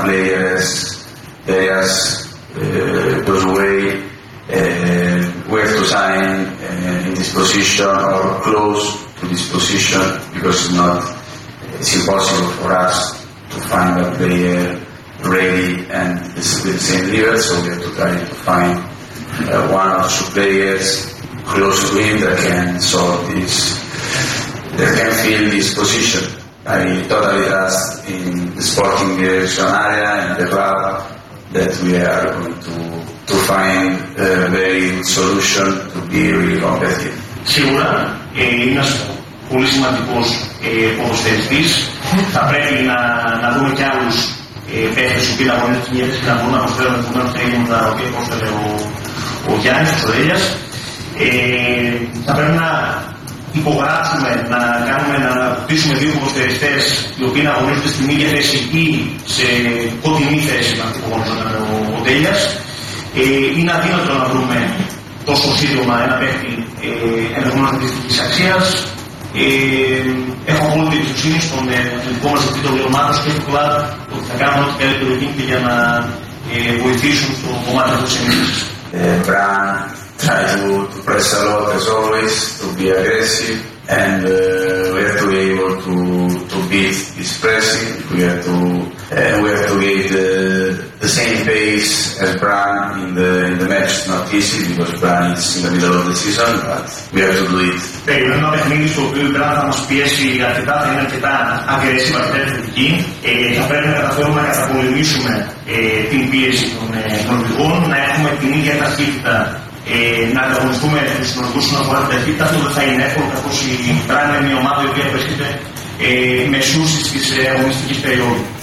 players, areas goes away, we have to sign in this position or close to this position because it's impossible for us to find a player ready and with the same level, so we have to try to find one or two players close to him that can solve this, that can fill this position. I totally trust in the sporting direction area and the club that we are going to find a very good solution to be really competitive. Σίγουρα είναι ένας πολύ σημαντικός ποδοσφαιριστής. Θα πρέπει να δούμε κι άλλους παίκτες που πήραν αγωνίες και να μπορούν να προσφέρουν ενδεχομένως τα ίδια με τα οποία πρόσφερε ο Γιάννης, ο Σοδέλιας. Θα πρέπει να υπογράψουμε, να αναπτύσσουμε δύο ποδοσφαιριστές οι οποίοι να αγωνίζονται στην ίδια θέση ή σε κοντινή θέση με αυτή που αγωνίζονταν ο Τέλειας. Είναι αδύνατο να βρούμε τόσο σύντομα ένα παίκτη ενδεχομένως αντίστοιχης αξίας. Έχω απόλυτη εμπιστοσύνη στον εθνικό μας επίπεδο ομάδας και του κλαμπ ότι θα κάνουν ό,τι καλύτερο γίνεται για να βοηθήσουν στο κομμάτι της ενίσχυσης. Bran try to press a lot as always, to be aggressive, and we have to be able to beat this pressing. We have to get the same pace as Bran in the match. It's not easy because Bran is in the middle of the season, but we have to do it. Περιμένουμε ένα παιχνίδι στο οποίο η Bran θα μας πιέσει αρκετά, θα είναι αρκετά aggressive, αρκετά επιθετική. Θα πρέπει να καταφέρουμε να καταπολεμήσουμε την πίεση των Νορβηγών, να έχουμε την ίδια ταχύτητα, να ανταγωνιστούμε τους Νορβηγούς όσον αφορά την ταχύτητα. Αυτό δεν θα είναι εύκολο, καθώς η Bran είναι μια ομάδα η οποία βρίσκεται μεσούσης της αγωνιστικής περίοδου.